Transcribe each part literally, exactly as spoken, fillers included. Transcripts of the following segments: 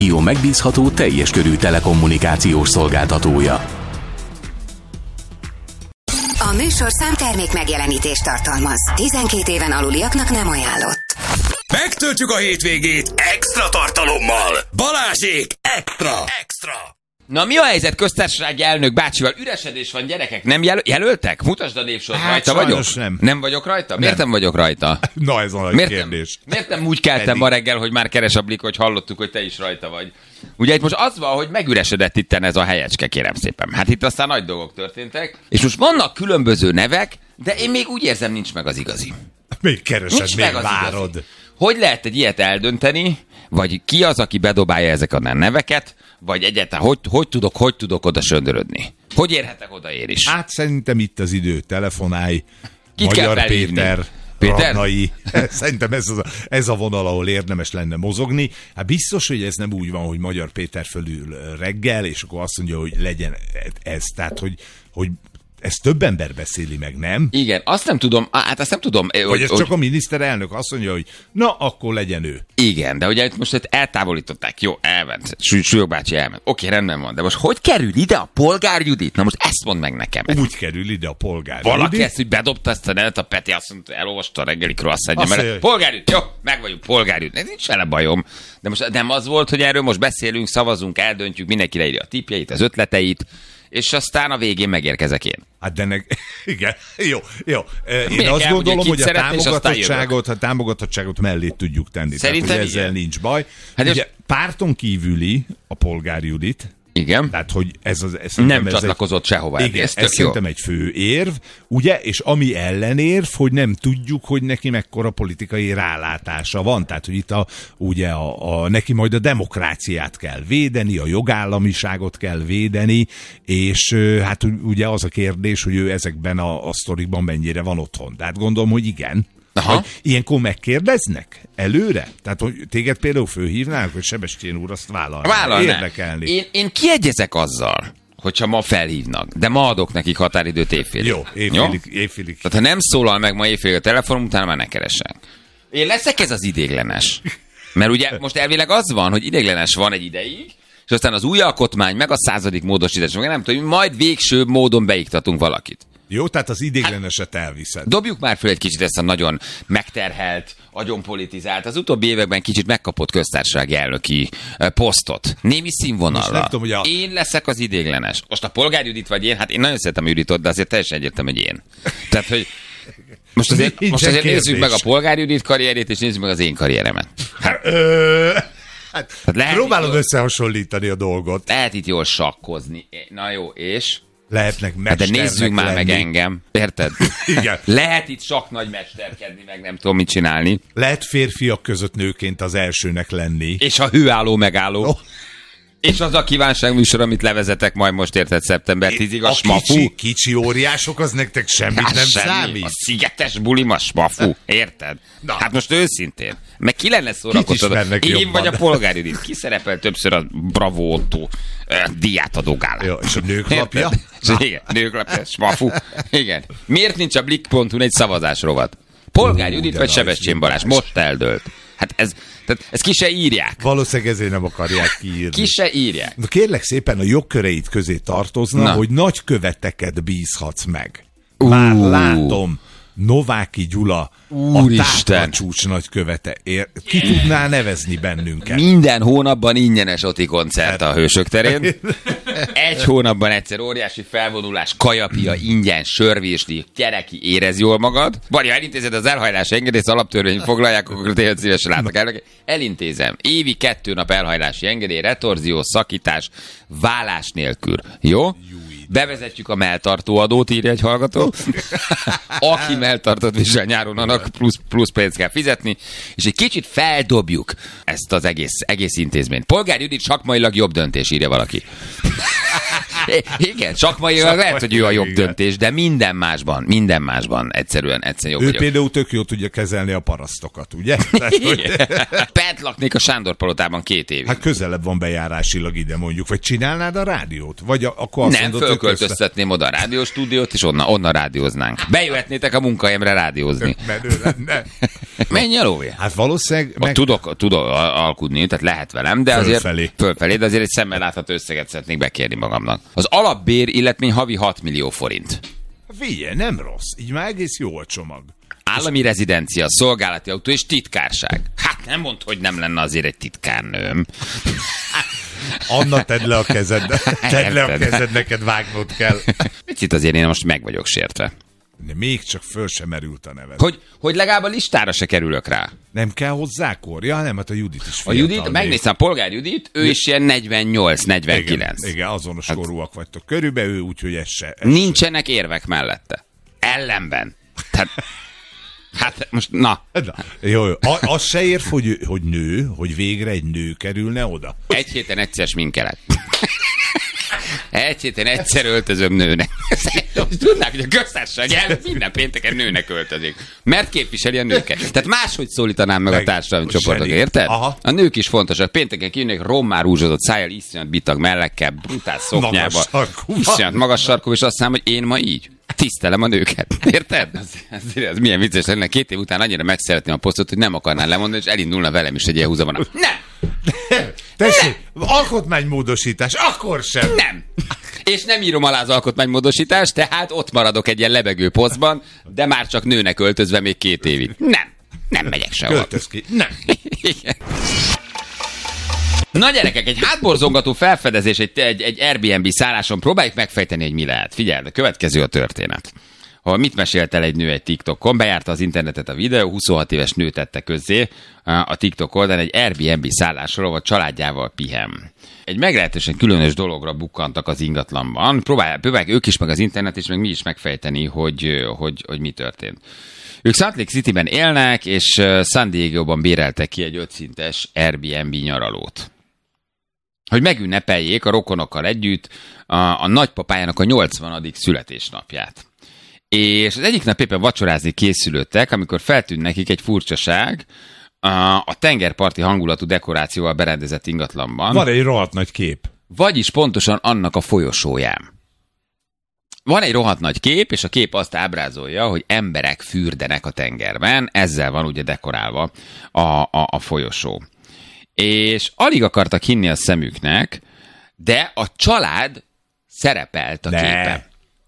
Jó megbízható, teljes körű telekommunikációs szolgáltatója. A műsor számtermék megjelenítést tartalmaz. tizenkét éven aluliaknak nem ajánlott. Megtöltjük a hétvégét extra tartalommal. Balázsék extra! Extra! Na, mi a helyzet köztársasági elnök bácsival? Üresedés van, gyerekek, nem jelöl- jelöltek? Mutasd a névsort, Hát, rajta vagyok? nem. Nem vagyok rajta? Miért nem, nem vagyok rajta? Na, ez a nagy miért kérdés. Nem, miért nem úgy keltem Pedig. ma reggel, hogy már keres a Blik, hogy hallottuk, hogy te is rajta vagy? Ugye itt most az van, hogy megüresedett itten ez a helyecske, kérem szépen. Hát itt aztán nagy dolgok történtek. És most vannak különböző nevek, de én még úgy érzem, nincs meg az igazi. Még keresed, Nincs még meg az várod. igazi. Hogy lehet egy ilyet eldönteni, vagy ki az, aki bedobálja ezeket a neveket, vagy egyáltalán hogy, hogy tudok, hogy tudok oda söndörödni? Hogy érhetek oda én is? Hát szerintem itt az idő, telefonálj, Kit Magyar kell felhívni? Péter, Péter? Radnai. Szerintem ez, az a, ez a vonal, ahol érdemes lenne mozogni. Hát biztos, hogy ez nem úgy van, hogy Magyar Péter fölül reggel, és akkor azt mondja, hogy legyen ez. Tehát, hogy, hogy ezt több ember beszéli meg, nem? Igen, azt nem tudom, hát azt nem tudom. Vagy hogy, ez hogy, csak a miniszterelnök azt mondja, hogy na, akkor legyen ő. Igen, de ugye itt most itt eltávolították. Jó, elment. Súlyog bácsi elment. Oké, rendben van. De most hogy kerül ide a Polgár Judit? Na most ezt mondd meg nekem. Úgy kerül ide a Polgár Valaki Judit. ezt, hogy bedobta ezt a nevet, a Peti azt mondta, elolvasta a reggelikről, azt mondja, Azt mert mondja, Polgár Judit, jó, meg vagyunk, Polgár Judit. Nincs vele bajom. De most nem az volt, hogy erről most beszélünk, szavazunk, eldöntjük, mindenki leírja a tippjeit, az ötleteit, és aztán a végén megérkezek én. Hát de nek... igen, jó, jó. Én Miért azt kell, gondolom, hogy hogy a kit szeretni, és aztán támogatottságot, a támogatottságot mellé tudjuk tenni. Szerintem Tehát, hogy ezzel igen. nincs baj. Hát Ugye és- párton kívüli a Polgár Judit, Igen. tehát hogy ez az... Ez Nem ez csatlakozott egy, sehova. igen, ez ez tök jó. szerintem egy fő érv, ugye, és ami ellenérv, hogy nem tudjuk, hogy neki mekkora politikai rálátása van. Tehát, hogy itt a, ugye a, a, neki majd a demokráciát kell védeni, a jogállamiságot kell védeni, és hát ugye az a kérdés, hogy ő ezekben a, a sztorikban mennyire van otthon. Tehát gondolom, hogy igen. Aha. Hogy ilyenkor megkérdeznek előre? Tehát, hogy téged például fölhívnák, hogy Sebestyén úr azt vállalná. Vállalná. Érdekelni. Én, én kiegyezek azzal, hogyha ma felhívnak, de ma adok nekik határidőt évfélig. Jó, évfélig, évfélig. Tehát ha nem szólal meg ma évfélig a telefonom, utána már ne keresek. Én leszek ez az idéglenes. Mert ugye most elvileg az van, hogy idéglenes van egy ideig, és aztán az új alkotmány, meg a századik módosítás, meg nem tudom, majd végső módon beiktatunk valakit. Jó, tehát az idégleneset elviszed. Dobjuk már föl egy kicsit ezt a nagyon megterhelt, agyonpolitizált, az utóbbi években kicsit megkapott köztársasági elnöki eh, posztot. Némi Most nem színvonalra. tudom, hogy a- Én leszek az idéglenes. Most a Polgár Judit vagy én, hát én nagyon szeretem Juditot, de azért teljesen egyértelmű, hogy én. Tehát, hogy most azért, Nincsen most azért nézzük kérdés. meg a Polgár Judit karrierét, és nézzük meg az én karrieremet. Hát, Ö, hát, Hát lehet próbálod így- összehasonlítani a dolgot. lehet itt jól sakkozni. Na jó, és? Lehetnek Hát de mesternek nézzük már lenni. meg engem. Érted? Igen. Lehet itt sok nagy mesterkedni, meg nem tudom mit csinálni. Lehet férfiak között nőként az elsőnek lenni. És a hőálló megálló. Oh. És az a kívánságműsor, amit levezetek majd most, érted, szeptember tízig, a, a smafu. kicsi, kicsi óriások, az nektek semmit Hát nem semmi. számít. A szigetes bulim a smafu, érted? Na. Hát most őszintén. Meg ki lenne szórakoztató? ismernek Én jobban? vagy a Polgár Judit. Ki szerepel többször a Bravo Otto eh, díjátadó gálán? Jó, és a nők lapja? És igen, nők lapja, smafu. Igen. Miért nincs a blik pont hu egy szavazás rovat? Polgár Ú, Judit de vagy nagy Sebestyén Balázs? hibás. Most eldőlt. Hát ez, tehát ezt ki se írják. Valószínűleg ezért nem akarják kiírni. Ki se írják. Na kérlek szépen, a jogköreid közé tartozna, Na. hogy nagyköveteket bízhatsz meg. Már Ú. látom, Nováky Gyula, Úristen. a táplacsúcs nagykövete. Ér, ki tudná nevezni bennünket? Minden hónapban ingyenes Oti koncert a Hősök terén. Egy hónapban egyszer óriási felvonulás, kajapia, ingyen, sörvésdi, gyereki, érez jól magad. Vagy ha elintézed az elhajlási engedélyt, az alaptörvényt foglalják, akkor tényleg szívesen látok el. Elintézem. Évi kettő nap elhajlási engedély, retorzió, szakítás, vállás nélkül. Jó? Bevezetjük a melltartóadót, írja egy hallgató. Aki melltartót visel nyáron, annak plusz, plusz pénzt kell fizetni, és egy kicsit feldobjuk ezt az egész, egész intézményt. Polgár Judit sakmailag jobb döntés, írja valaki. Igen, sakmailag lehet, hogy ő a jobb igen. döntés, de minden másban, minden másban egyszerűen, egyszerűen jobb Ő vagyok. például tök jól tudja kezelni a parasztokat, ugye? Tehát, hogy, Bent laknék a Sándor palotában két évig. hát közelebb van bejárásilag ide mondjuk. Vagy csinálnád a rádiót? Vagy a, akkor azt Nem, mondod, hogy közte- fölköltöztetném oda a rádióstúdiót, és onnan, onnan rádióznánk. Bejöhetnétek a munkahelyemre rádiózni. Menő lenne. Mennyi a lóvé? Hát valószínűleg... Meg... Tudok, tudok alkudni, tehát lehet velem, de azért... Fölfelé. Fölfelé, de azért egy szemmel látható összeget szeretnék bekérni magamnak. Az alapbér illetmény havi hat millió forint. Figyelj, nem rossz. Így már egész jó a csomag. Állami rezidencia, szolgálati autó és titkárság. Hát nem mondd, hogy nem lenne azért egy titkárnőm. Anna, tedd le a kezed. Tedd le a kezed, neked vágnod kell. Itt azért én most meg vagyok sértve. De még csak föl sem merült a neved. Hogy, hogy legalább a listára se kerülök rá. Nem kell hozzá kor? Ja, nem, hát a Judit is fiatal. A Judit, megnéztem, Polgár Judit, ő is ilyen negyvennyolc negyvenkilenc. Igen, igen, azonos hát, korúak vagytok körülbelül, úgyhogy ez se... Ez nincsenek se. Érvek mellette. Ellenben. Tehát... Hát most, na. na jó, jó. A, az se ér, hogy, hogy nő, hogy végre egy nő kerülne oda. Egy héten egyszer sminkelet. Egy héten egyszer öltözöm nőnek. Tudnák, hogy a köztársaság el minden pénteken nőnek öltözik. Mert képviseli a nőket. Tehát máshogy szólítanám meg, meg a társadalmi csoportok, érted? Aha. A nők is fontosak. Pénteken kijönnek rommá rúzsozott szájjal, iszonyat bitag mellekkel, brutál szoknyába. Iszonyat magas sarkú, és azt mondom, hogy én ma így tisztelem a nőket. Érted? Ez, ez, ez milyen vicces lenne. Két év után annyira megszeretném a posztot, hogy nem akarnál lemondani, és elindulna velem is egy ilyen húzavonal. Nem! Tessék, alkotmánymódosítás, akkor sem. Nem. És nem írom alá az alkotmánymódosítást, tehát ott maradok egy ilyen lebegő posztban, de már csak nőnek öltözve még két évig. Nem. Nem megyek sehol. Költöz ki. Nem. Igen. Na gyerekek, egy hátborzongató felfedezés egy, egy, egy Airbnb szálláson próbáljuk megfejteni, hogy mi lehet. Figyeld, a következő a történet. Ha mit mesélt el egy nő egy TikTokon, bejárta az internetet a videó, huszonhat éves nő tette közzé a TikTok oldalán egy Airbnb szállásról, ahol családjával pihen. Egy meglehetősen különös dologra bukkantak az ingatlanban. Próbálják, próbálják ők is, meg az internet is, meg mi is megfejteni, hogy, hogy, hogy mi történt. Ők Salt Lake Cityben élnek, és San Diego-ban béreltek ki egy ötszintes Airbnb nyaralót. Hogy megünnepeljék a rokonokkal együtt a, a nagypapájának a nyolcvanadik születésnapját. És az egyik nap éppen vacsorázni készülődtek, amikor feltűnt nekik egy furcsaság a, a tengerparti hangulatú dekorációval berendezett ingatlanban. Van egy rohadt nagy kép. Vagyis pontosan annak a folyosóján. Van egy rohadt nagy kép, és a kép azt ábrázolja, hogy emberek fürdenek a tengerben, ezzel van ugye dekorálva a, a, a folyosó. És alig akartak hinni a szemüknek, de a család szerepelt a ne. képen.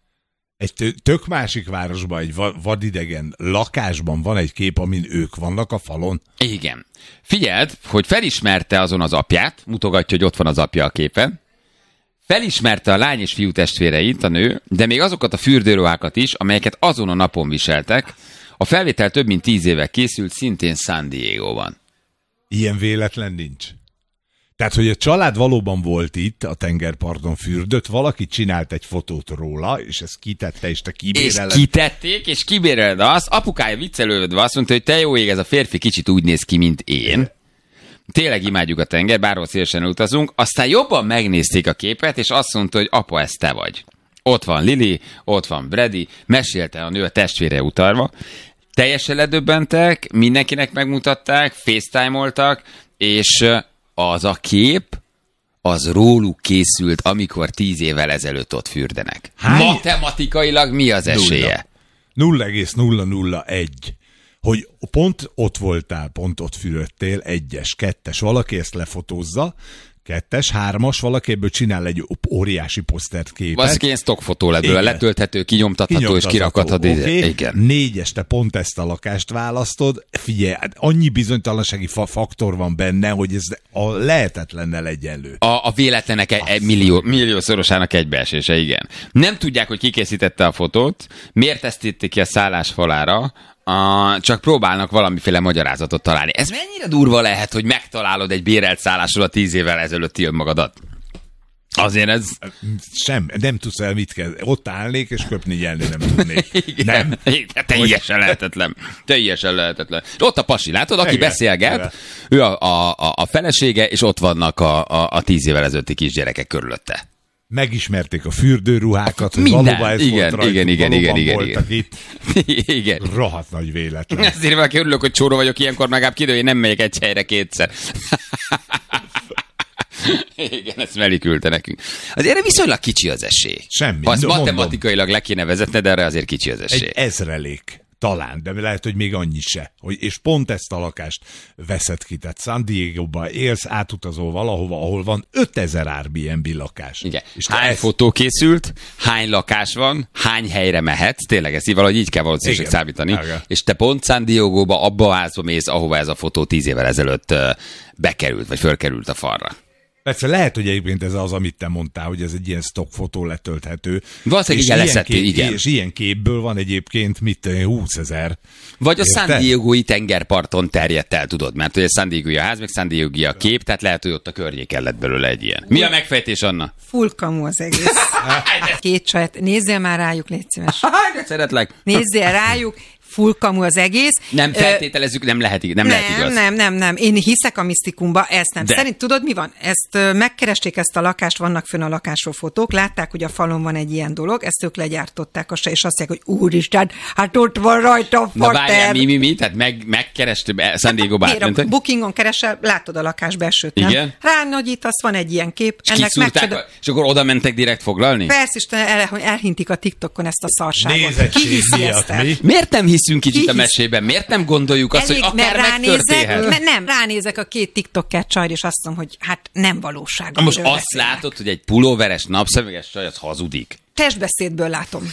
Egy tök másik városban, egy vadidegen lakásban van egy kép, amin ők vannak a falon. Igen. Figyeld, hogy felismerte azon az apját, mutogatja, hogy ott van az apja a képen, felismerte a lány és fiú testvéreit, a nő, de még azokat a fürdőruhákat is, amelyeket azon a napon viseltek. A felvétel több mint tíz éve készült, szintén San Diego-ban. Ilyen véletlen nincs. Tehát, hogy a család valóban volt itt, a tengerparton fürdött, valaki csinált egy fotót róla, és ezt kitette, és te kibéreled. És kitették, és kibéreled azt. Apukája viccelődve azt mondta, hogy te jó ég, ez a férfi kicsit úgy néz ki, mint én. Tényleg imádjuk a tenger, bárhol szélesen utazunk. Aztán jobban megnézték a képet, és azt mondta, hogy apa, ez te vagy. Ott van Lili, ott van Brady, mesélte a nő a testvére utalva. Teljesen ledöbbentek, mindenkinek megmutatták, facetime-oltak, és az a kép, az róluk készült, amikor tíz évvel ezelőtt ott fürdenek. Hány? Matematikailag mi az esélye? nulla egész nulla nulla egy. Hogy pont ott voltál, pont ott fürödtél, egyes, kettes, valaki ezt lefotózza, kettes, hármas, valaki ebből csinál egy óriási posztert képet. Az ilyen stockfotó lett belőle, letölthető, kinyomtatható, kinyomtatható és kirakhatod. Okay. Igen. Négyes, te pont ezt a lakást választod. Figyelj, annyi bizonytalansági fa- faktor van benne, hogy ez a lehetetlennel egyenlő. A, a véletlenek e, e, millió, milliószorosának egybeesése, igen. Nem tudják, hogy ki készítette a fotót, miért ezt írték ki a szállás falára, Uh, csak próbálnak valamiféle magyarázatot találni. Ez mennyire durva lehet, hogy megtalálod egy bérelt szállásról a tíz évvel ezelőtti önmagadat? Azért ez... Sem, nem tudsz el mit kell. Ott állnék, és köpni nyelni nem tudnék. Nem? Teljesen lehetetlen. Teljesen lehetetlen. Ott a pasi, látod, aki igen, beszélget, igen. Ő a, a, a felesége, és ott vannak a, a, a tíz évvel ezelőtti kisgyerekek körülötte. Megismerték a fürdőruhákat, hogy minden. Valóban ez igen, volt rajtuk, igen, igen, igen, igen, voltak igen. itt. Igen. Rohadt nagy véletlen. Ezért valaki örülök, hogy csóró vagyok, ilyenkor megább kidő, én nem megyek egy helyre kétszer. Igen, ezt meliküldte nekünk. Azért erre viszonylag kicsi az esély. Semmi. Ha azt mondom, matematikailag le kéne vezetni, de erre azért kicsi az esély. Egy ezrelék. Talán, de lehet, hogy még annyi se. Hogy, és pont ezt a lakást veszed ki. Tehát San Diego-ba élsz, átutazol valahova, ahol van ötezer Airbnb lakás. Igen. És hány ez... fotó készült, hány lakás van, hány helyre mehetsz, tényleg ezt így valahogy így kell valószínűleg számítani. Igen. És te pont San Diego-ba abba a házba mész, ahova ez a fotó tíz évvel ezelőtt uh, bekerült, vagy fölkerült a falra. Persze lehet, hogy egyébként ez az, amit te mondtál, hogy ez egy ilyen stockfotó letölthető. Valószínűleg igen, leszettél, igen. És ilyen képből van egyébként mit húszezer. Vagy a San Diego-i tengerparton terjedt el, tudod, mert ugye San Diego-i a ház, meg San Diego-i a kép, tehát lehet, hogy ott a környéken lett belőle egy ilyen. Mi a megfejtés, Anna? Full kamu az egész. Két saját. Nézzél már rájuk, légy szíves. Szeretlek. Nézzél rájuk. Full kamu az egész. Nem feltételezzük, nem lehet, nem, nem lehet igaz. Nem, nem, nem. Én hiszek a misztikumba, ezt nem. De. Szerint tudod, mi van? Ezt megkeresték ezt a lakást, vannak fönn a lakásról fotók, látták, hogy a falon van egy ilyen dolog, ezt ők legyártották, és azt mondják, hogy úristen, hát ott van rajta a fater. Na várjál, mi, mi, mi? Tehát meg, megkerestem San Diego bármentek? A Bookingon keresel, látod a lakás belsőt, nem? Igen. Ránagyítasz, van egy ilyen kép. És ennek megcsoda... és akkor oda mentek direkt foglalni? Persze, Isten, el, elhintik a TikTokon ezt a szarságot. Nézettség Ki hiszi ezt el? Miért nem hiszünk kicsit a mesében? Miért nem gondoljuk azt, elég, hogy akár megtörténhet? Mert nem, ránézek a két TikToker csajra, és azt mondom, hogy hát nem valóság. Na most azt beszélnek. Látod, hogy egy pulóveres, napszemüveges csaj az hazudik. Testbeszédből látom.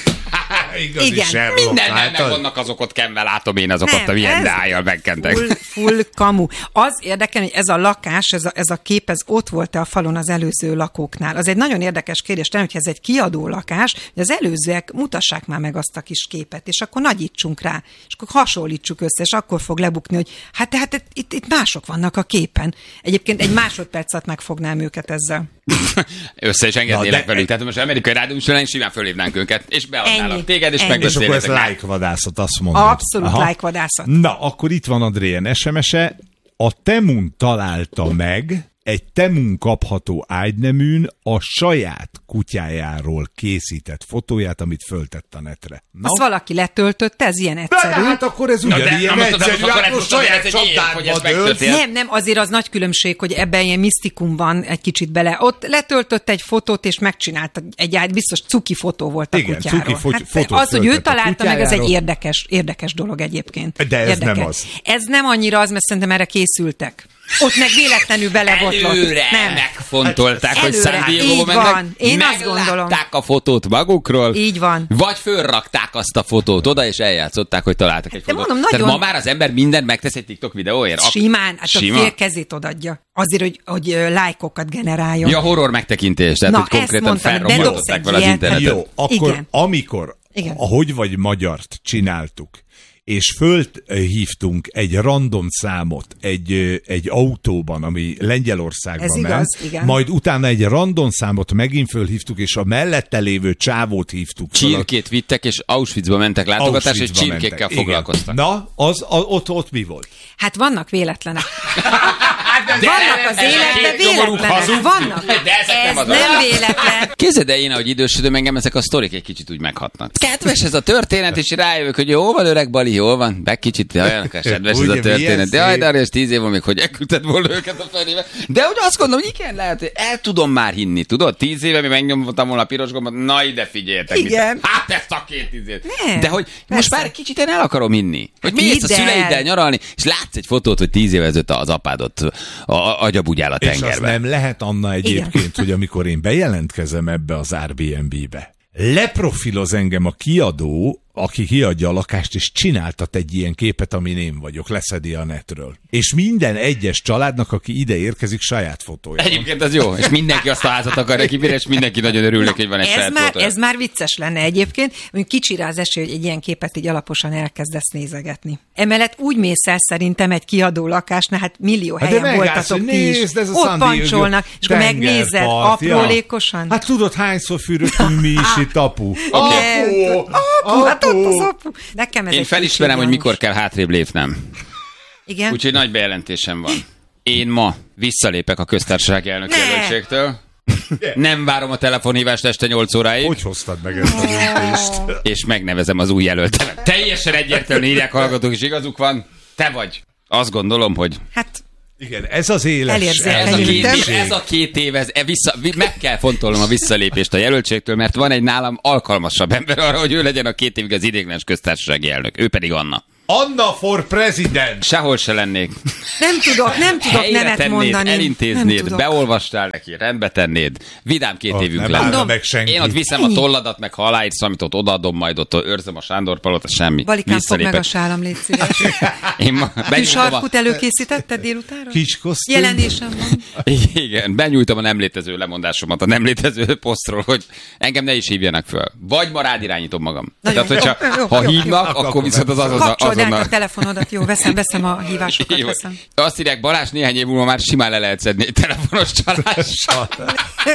Igazi igen. Sherlock, mindennel meg vannak azokat kenve, látom én azokat, nem, a milyen dájjal megkentek. Full, full kamu. Az érdekel, hogy ez a lakás, ez a, ez a kép, ez ott volt-e a falon az előző lakóknál. Az egy nagyon érdekes kérdés, hogy ez egy kiadó lakás, hogy az előzőek mutassák már meg azt a kis képet, és akkor nagyítsunk rá, és akkor hasonlítsuk össze, és akkor fog lebukni, hogy hát tehát itt, itt mások vannak a képen. Egyébként egy másodpercet megfognám őket ezzel. Össze is engednélek de... velük. Tehát most amerikai rádió során simán fölhívnánk őket, és beadnálak téged, és megbeszélnek. És akkor ez like-vadászat, azt mondod. Abszolút like-vadászat. Na, akkor itt van Adrien es em es-e. A Temun találta meg egy Temun kapható ágyneműn a saját kutyájáról készített fotóját, amit föltett a netre. Na? Azt valaki letöltötte, ez ilyen egyszerű. De hát akkor ez ugyanilyen egyszerű, akkor saját csapdádba. Nem, nem, azért az nagy különbség, hogy ebben ilyen misztikum van egy kicsit bele. Ott letöltött egy fotót, és megcsinálta egy ágy, biztos cuki fotó volt a igen, kutyáról. Cuki fo- hát az, hogy ő találta meg, ez egy érdekes, érdekes dolog egyébként. De ez érdekes. nem az. Ez nem annyira az, mert szerintem erre készültek. Ott meg véletlenül belebotlott. Előre nem. megfontolták, hát, hogy San Diego-ba mennek. Én azt gondolom. Meglátták a fotót magukról. Így van. Vagy fölrakták azt a fotót oda, és eljátszották, hogy találtak egy de fotót. Mondom, Tehát ma már az ember mindent megtesz egy TikTok videóért. Simán, hát Sima. a fél kezét odadja. Azért, hogy, hogy lájkokat generáljon. Ja, horror megtekintés. Tehát, na, hogy konkrétan felrobbantották vele az internetet. Jó, akkor igen. amikor, igen. ahogy vagy magyart csináltuk, és fölhívtunk egy random számot egy, egy autóban, ami Lengyelországban ez ment, igaz, igen. majd utána egy random számot megint fölhívtuk, és a mellette lévő csávót hívtuk. Csirkét vittek, és Auschwitzba mentek látogatásra, és csirkékkel foglalkoztak. Na, az, az, ott, ott mi volt? Hát vannak véletlenek. Vannak az életben véletlenek. Vannak. De ez nem, nem véletlen. Képzeld el, én, ahogy idősödöm, engem ezek a sztorik egy kicsit úgy meghatnak. Kedves ez a történet, és rájövök, hogy jó van, öreg Bali, jól van, meg kicsit olyan kedves ez a történet. De jaj, de és tíz év van még, hogy elküldted volna őket a felébe. De hogy azt gondolom, hogy igen, lehet, hogy el tudom már hinni, tudod? Tíz éve mi megnyomtam volna a piros gombot, na ide figyeljetek. Igen. Hát ezt a két tíz év. De hogy most már kicsit én el akarom hinni. Hogy mész a szüleiddel nyaralni, és látsz egy fotót, hogy tíz éve ezelőtt az apádot agyabugyál a tengerbe. És az nem lehet, Anna, egyébként, igen. hogy amikor én bejelentkezem ebbe az Airbnb-be, leprofiloz engem a kiadó, aki kiadja a lakást, és csináltat egy ilyen képet, amin én vagyok, leszedi a netről. És minden egyes családnak, aki ide érkezik, saját fotója. Egyébként az jó, és mindenki azt a házat akarja kibírni, és mindenki nagyon örülnek, hogy van egy ez saját már, fotója. Ez már vicces lenne egyébként, hogy kicsire az esély, hogy egy ilyen képet így alaposan elkezdesz nézegetni. Emellett úgy mész el szerintem egy kiadó lakásnál, hát millió helyen hát voltatok ti is. Nézd, ez a ott pancsolnak, és akkor megnézed aprólékosan. Ja. Hát tudod, hányszor fürödtünk mi is itt, apu? Okay. Apu, apu, hát ott az apu. Nekem ez én felismerem, hogy mikor kell hátrébb lépnem. Igen? Úgyhogy nagy bejelentésem van. Én ma visszalépek a köztársasági elnök jelöltségtől. Nem várom a telefonhívást este nyolc óráig. Hogy hoztad meg ezt a döntést? És megnevezem az új jelöltemet. Teljesen egyértelműen írják hallgatók, és igazuk van. Te vagy. Azt gondolom, hogy... Hát... Igen, ez az éles Elérzékenyültem. Ez a, két, elmélyültség. ez a két év, ez, vissza, meg kell fontolnom a visszalépést a jelöltségtől, mert van egy nálam alkalmasabb ember arra, hogy ő legyen a két évig az ideiglenes köztársasági elnök. Ő pedig Anna. Anna for president! Sehol se lennék. Nem tudok, nem tudok Helyre nemet tennéd, mondani. Nem elintéznéd, tudok. beolvastál neki, rendbe tennéd. Vidám két Ott évünk nem lenne. állna meg senki. Én ott viszem Ennyi. a tolladat, meg ha aláírsz, amit ott odaadom, majd ott őrzöm a Sándor palota, semmi. Balikám, fog meg a Visszalépek. sálam, légy szíves. Én ma benyújtom a... Tűsarkut előkészítetted délutánra? Kis kosztüm. Jelenésem van. Igen, benyújtom a nem létező lemondásomat a nem létező posztról, hogy engem ne is hívjanak föl. Vagy ma rád irányítom magam. Nagyon Tehát, hogyha jó, jó, ha jó, hívnak, jó. akkor viszont az azonnal... Kapcsold át azonnal... a telefonodat, jó, veszem, veszem a hívásokat, Jó. veszem. Azt írják, Balázs néhány év múlva már simán le lehet szedni egy telefonos csalással.